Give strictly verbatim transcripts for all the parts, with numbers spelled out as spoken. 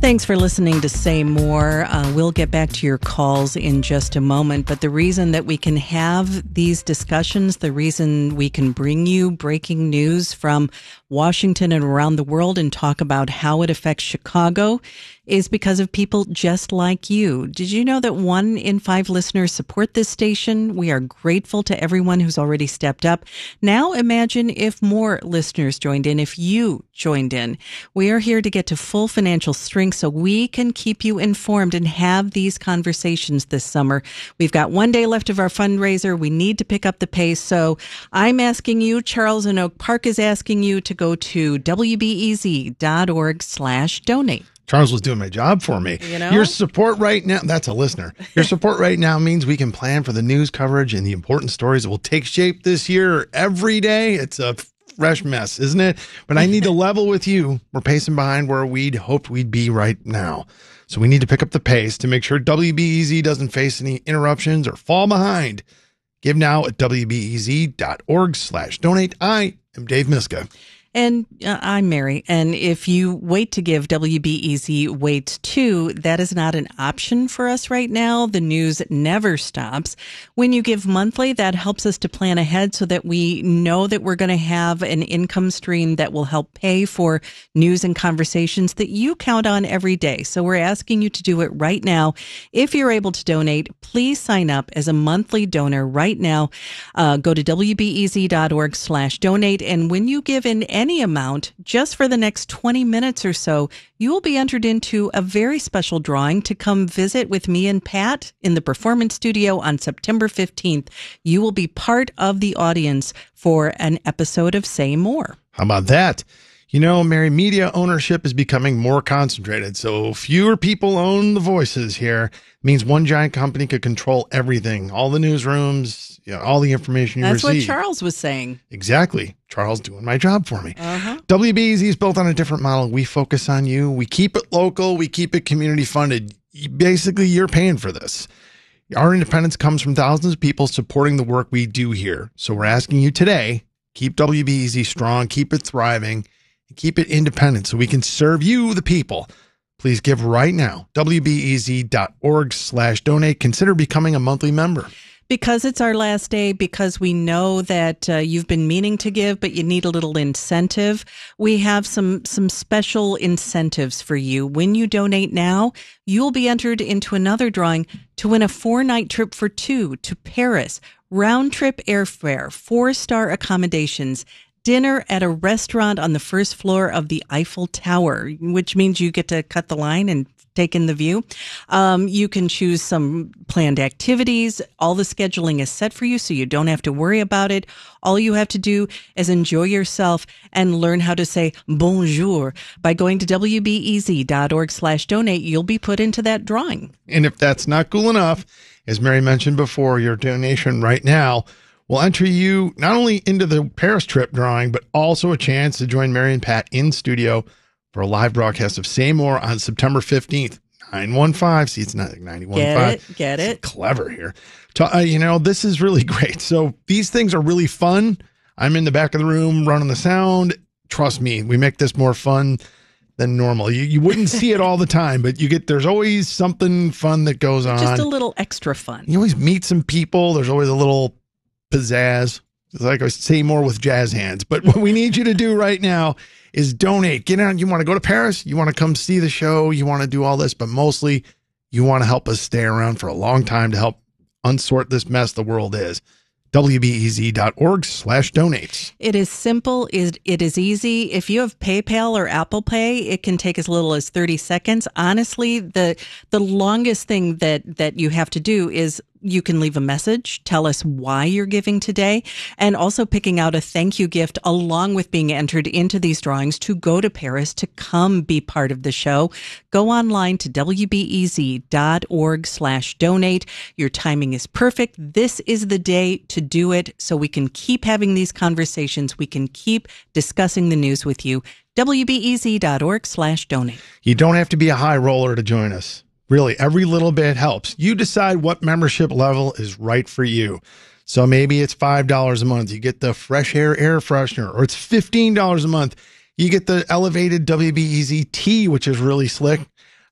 Thanks for listening to Say More. Uh, we'll get back to your calls in just a moment, but the reason that we can have these discussions, the reason we can bring you breaking news from Washington and around the world and talk about how it affects Chicago is because of people just like you. Did you know that one in five listeners support this station? We are grateful to everyone who's already stepped up. Now imagine if more listeners joined in, if you joined in. We are here to get to full financial strength so we can keep you informed and have these conversations this summer. We've got one day left of our fundraiser. We need to pick up the pace. So I'm asking you, Charles in Oak Park is asking you to go to W B E Z dot org slash donate. Charles was doing my job for me. You know? Your support right now, that's a listener. Your support right now means we can plan for the news coverage and the important stories that will take shape this year every day. It's a fresh mess, isn't it? But I need to level with you. We're pacing behind where we'd hoped we'd be right now. So we need to pick up the pace to make sure W B E Z doesn't face any interruptions or fall behind. Give now at W B E Z dot org slash donate. I am Dave Miska. And uh, I'm Mary. And if you wait to give, W B E Z waits too. That is not an option for us right now. The news never stops. When you give monthly, that helps us to plan ahead so that we know that we're going to have an income stream that will help pay for news and conversations that you count on every day. So we're asking you to do it right now. If you're able to donate, please sign up as a monthly donor right now. Uh, go to W B E Z dot org slash donate. And when you give in any amount, just for the next twenty minutes or so, you will be entered into a very special drawing to come visit with me and Pat in the Performance Studio on September fifteenth. You will be part of the audience for an episode of Say More. How about that? You know, Mary, media ownership is becoming more concentrated, so fewer people own the voices here. It means one giant company could control everything, all the newsrooms, you know, all the information you That's receive. That's what Charles was saying. Exactly. Charles doing my job for me. Uh-huh. W B E Z is built on a different model. We focus on you. We keep it local. We keep it community funded. Basically, you're paying for this. Our independence comes from thousands of people supporting the work we do here. So we're asking you today, keep W B E Z strong, keep it thriving, and keep it independent so we can serve you, the people. Please give right now. W B E Z dot org slash donate. Consider becoming a monthly member. Because it's our last day, because we know that uh, you've been meaning to give, but you need a little incentive, we have some some special incentives for you. When you donate now, you'll be entered into another drawing to win a four-night trip for two to Paris, round-trip airfare, four-star accommodations, dinner at a restaurant on the first floor of the Eiffel Tower, which means you get to cut the line and take in the view. Um, you can choose some planned activities. All the scheduling is set for you, so you don't have to worry about it. All you have to do is enjoy yourself and learn how to say bonjour. By going to W B E Z dot org slash donate, you'll be put into that drawing. And if that's not cool enough, as Mary mentioned before, your donation right now will enter you not only into the Paris trip drawing, but also a chance to join Mary and Pat in studio for a live broadcast of Say More on September fifteenth. nine one five. See, it's not like nine one five. Get it? Get it? Clever here. To, uh, you know, this is really great. So these things are really fun. I'm in the back of the room running the sound. Trust me, we make this more fun than normal. You you wouldn't see it all the time, but you get, there's always something fun that goes on. Just a little extra fun. You always meet some people. There's always a little pizzazz. It's like I say more with jazz hands. But what we need you to do right now is donate. Get out. You want to go to Paris? You want to come see the show? You want to do all this, but mostly you want to help us stay around for a long time to help unsort this mess the world is. W B E Z dot org slash donates. It is simple. It is easy. If you have PayPal or Apple Pay, it can take as little as thirty seconds. Honestly, the the longest thing that, that you have to do is you can leave a message, tell us why you're giving today, and also picking out a thank you gift along with being entered into these drawings to go to Paris to come be part of the show. Go online to W B E Z dot org slash donate. Your timing is perfect. This is the day to do it so we can keep having these conversations. We can keep discussing the news with you. W B E Z dot org slash donate. You don't have to be a high roller to join us. Really, every little bit helps. You decide what membership level is right for you. So maybe it's five dollars a month. You get the fresh air air freshener, or it's fifteen dollars a month. You get the elevated W B E Z tea, which is really slick.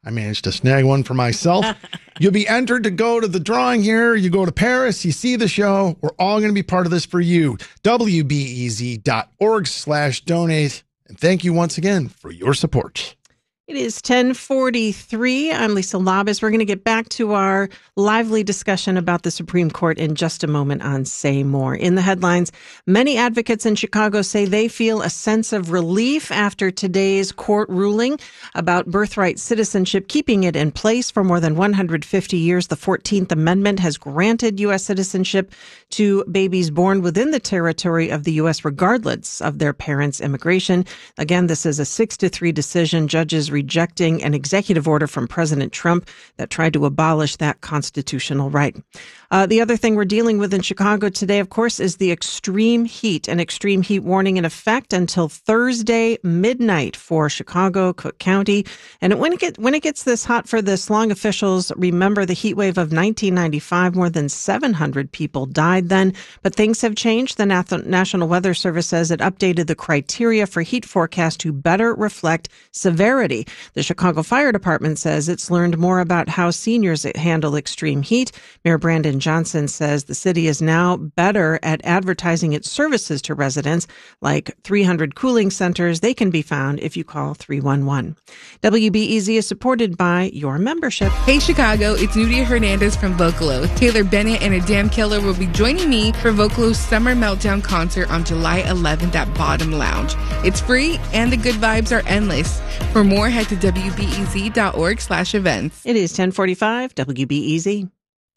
I managed to snag one for myself. You'll be entered to go to the drawing here. You go to Paris, you see the show. We're all going to be part of this for you. W B E Z dot org slash donate. And thank you once again for your support. It is ten forty-three. I'm Lisa Labus. We're going to get back to our lively discussion about the Supreme Court in just a moment on Say More. In the headlines, many advocates in Chicago say they feel a sense of relief after today's court ruling about birthright citizenship, keeping it in place for more than one hundred fifty years. The fourteenth Amendment has granted U S citizenship to babies born within the territory of the U S regardless of their parents' immigration. Again, this is a six to three decision. Judges rejecting an executive order from President Trump that tried to abolish that constitutional right. Uh, the other thing we're dealing with in Chicago today, of course, is the extreme heat. An extreme heat warning in effect until Thursday midnight for Chicago, Cook County. And when it, get, when it gets this hot for this long, officials remember the heat wave of nineteen ninety-five. More than seven hundred people died then. But things have changed. The National Weather Service says it updated the criteria for heat forecast to better reflect severity. The Chicago Fire Department says it's learned more about how seniors handle extreme heat. Mayor Brandon Johnson says the city is now better at advertising its services to residents, like three hundred cooling centers. They can be found if you call three one one. W B E Z is supported by your membership. Hey Chicago, it's Nudia Hernandez from Vocalo. Taylor Bennett and Adam Keller will be joining me for Vocalo's Summer Meltdown concert on July eleventh at Bottom Lounge. It's free and the good vibes are endless. For more, head to W B E Z dot org slash events. It is ten forty-five, W B E Z.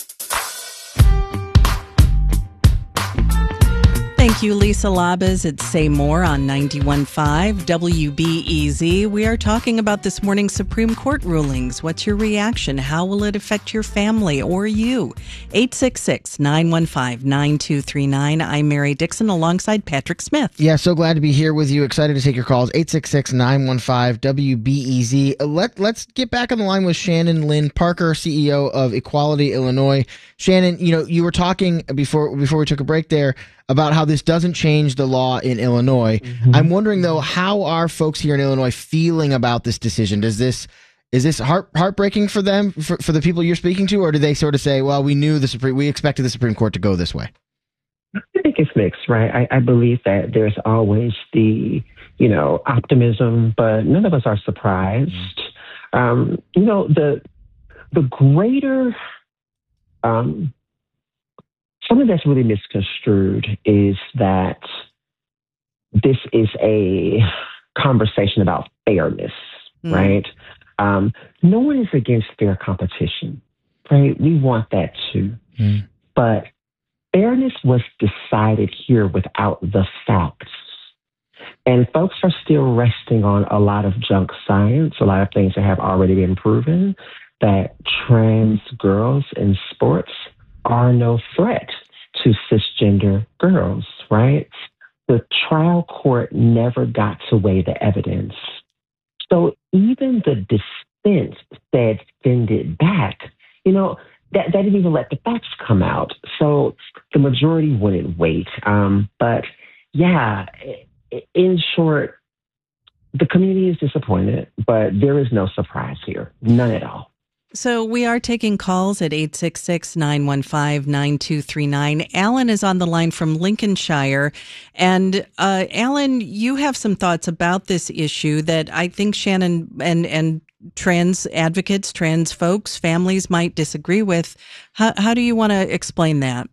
Thank you, Lisa Labas. It's Say More on ninety-one point five W B E Z. We are talking about this morning's Supreme Court rulings. What's your reaction? How will it affect your family or you? eight six six, nine one five, nine two three nine. I'm Mary Dixon alongside Patrick Smith. Yeah, so glad to be here with you. Excited to take your calls. eight six six, nine one five, W B E Z. Let, let's get back on the line with Shannon Lynn Parker, C E O of Equality Illinois. Shannon, you know, you were talking before before we took a break there about how this doesn't change the law in Illinois. Mm-hmm. I'm wondering, though, how are folks here in Illinois feeling about this decision? Does this is this heart heartbreaking for them, for, for the people you're speaking to, or do they sort of say, well, we knew the Supreme, we expected the Supreme Court to go this way? I think it's mixed, right? I, I believe that there's always the, you know, optimism, but none of us are surprised. Mm-hmm. Um, you know, the the greater um, something that's really misconstrued is that this is a conversation about fairness, mm. right? Um, no one is against fair competition, right? We want that too. Mm. But fairness was decided here without the facts. And folks are still resting on a lot of junk science, a lot of things that have already been proven, that trans girls in sports are no threat to cisgender girls, right? The trial court never got to weigh the evidence. So even the dissent said, send it back. You know, that, that didn't even let the facts come out. So the majority wouldn't wait. Um, but yeah, in short, the community is disappointed, but there is no surprise here. None at all. So we are taking calls at eight six six, nine one five, nine two three nine. Alan is on the line from Lincolnshire. And uh, Alan, you have some thoughts about this issue that I think Shannon and, and trans advocates, trans folks, families might disagree with. How, how do you want to explain that?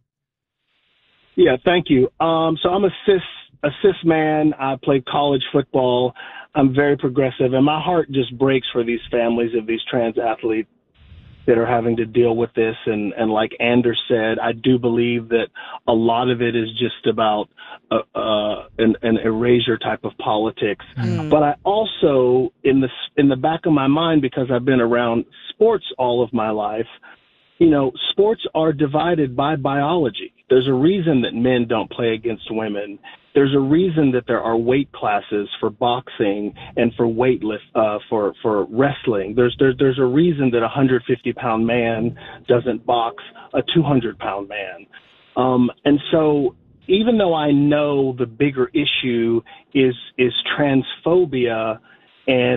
Yeah, thank you. Um, so I'm a cis, a cis man. I played college football. I'm very progressive, and my heart just breaks for these families of these trans athletes that are having to deal with this. And, and like Anders said, I do believe that a lot of it is just about uh, uh, an, an erasure type of politics. Mm. But I also, in the, in the back of my mind, because I've been around sports all of my life, you know, sports are divided by biology. There's a reason that men don't play against women. There's a reason that there are weight classes for boxing and for weightlift, uh, for, for wrestling. There's, there's, there's a reason that a one hundred fifty pound man doesn't box a two hundred pound man. Um, and so even though I know the bigger issue is, is transphobia and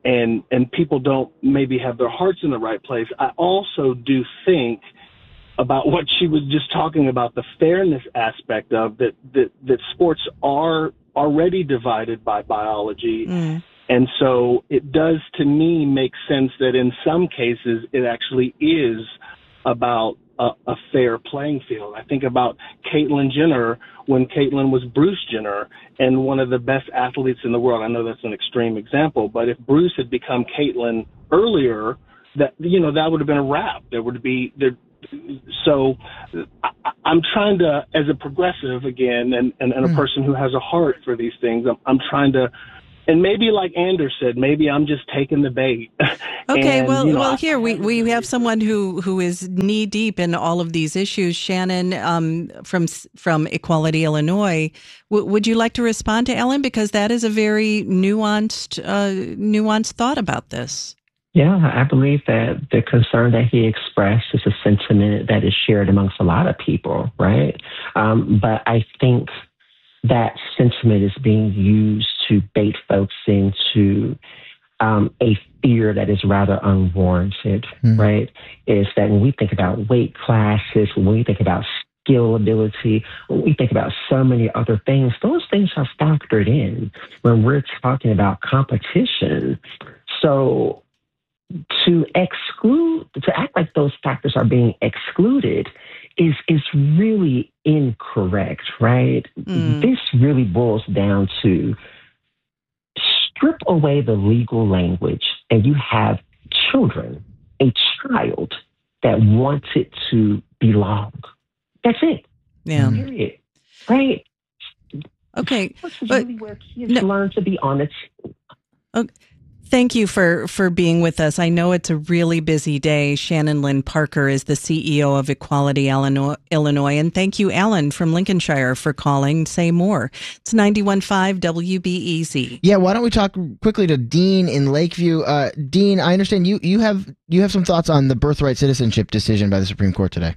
and and people don't maybe have their hearts in the right place. I also do think about what she was just talking about, the fairness aspect of that, that, that sports are already divided by biology. Mm. And so it does, to me, make sense that in some cases it actually is about a, a fair playing field. I think about Caitlyn Jenner when Caitlyn was Bruce Jenner and one of the best athletes in the world. I know that's an extreme example, but if Bruce had become Caitlyn earlier, that, you know, that would have been a wrap. There would be there. So I, I'm trying to, as a progressive again, and, and, and a person who has a heart for these things, I'm, I'm trying to, and maybe like Anders said, maybe I'm just taking the bait. Okay, and, well, you know, well, I, here we, we have someone who, who is knee deep in all of these issues. Shannon, um, from from Equality Illinois, w- would you like to respond to Ellen, because that is a very nuanced uh, nuanced thought about this? Yeah, I believe that the concern that he expressed is a sentiment that is shared amongst a lot of people, right? Um, but I think that sentiment is being used to bait folks into um, a fear that is rather unwarranted, mm. right? Is that when we think about weight classes, when we think about skill ability, when we think about so many other things, those things are factored in when we're talking about competition. So to exclude, to act like those factors are being excluded is is really incorrect, right? Mm. This really boils down to strip away the legal language and you have children, a child that wanted to belong. That's it. Yeah. Period. Right? Okay. This is but, really where kids no, learn to be honest. Okay. Thank you for, for being with us. I know it's a really busy day. Shannon Lynn Parker is the C E O of Equality Illinois. And thank you, Alan from Lincolnshire, for calling. Say more. It's ninety-one point five W B E Z. Yeah, why don't we talk quickly to Dean in Lakeview. Uh, Dean, I understand you, you have you have some thoughts on the birthright citizenship decision by the Supreme Court today.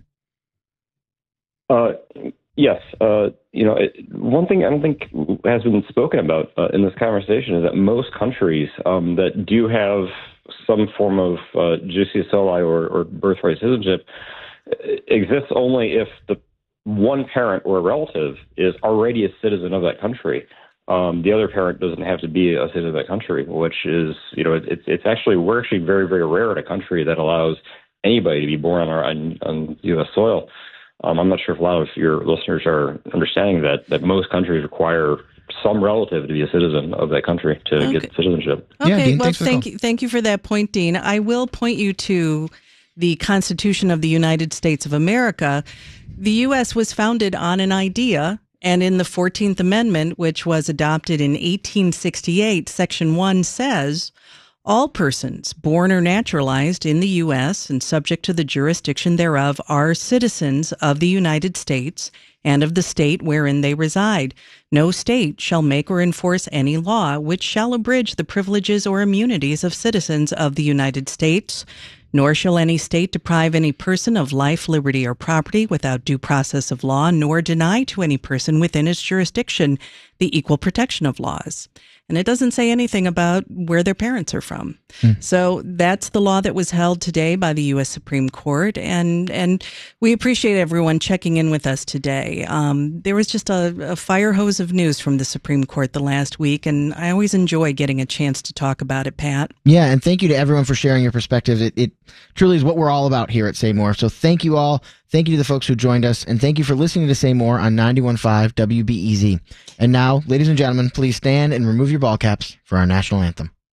Uh, yes. Uh, you know, it, one thing I don't think has been spoken about uh, in this conversation is that most countries um, that do have some form of uh, jus soli or, or birthright citizenship exists only if the one parent or a relative is already a citizen of that country. Um, the other parent doesn't have to be a citizen of that country, which is, you know, it, it's it's actually, we're actually very, very rare in a country that allows anybody to be born on our on, on U S soil. Um, I'm not sure if a lot of your listeners are understanding that, that most countries require some relative to be a citizen of that country to okay. get citizenship. Okay, yeah, Dean, well, thank you, thank you for that point, Dean. I will point you to the Constitution of the United States of America. The U S was founded on an idea, and in the fourteenth Amendment, which was adopted in eighteen sixty-eight, Section one says, all persons born or naturalized in the U S and subject to the jurisdiction thereof are citizens of the United States and of the state wherein they reside. No state shall make or enforce any law which shall abridge the privileges or immunities of citizens of the United States, nor shall any state deprive any person of life, liberty, or property without due process of law, nor deny to any person within its jurisdiction the equal protection of laws. And it doesn't say anything about where their parents are from. Mm. So that's the law that was held today by the U S Supreme Court. And and we appreciate everyone checking in with us today. Um, there was just a, a fire hose of news from the Supreme Court the last week, and I always enjoy getting a chance to talk about it, Pat. Yeah, and thank you to everyone for sharing your perspectives. It, it truly is what we're all about here at Say More. So thank you all. Thank you to the folks who joined us, and thank you for listening to Say More on ninety-one point five W B E Z. And now, ladies and gentlemen, please stand and remove your ball caps for our national anthem.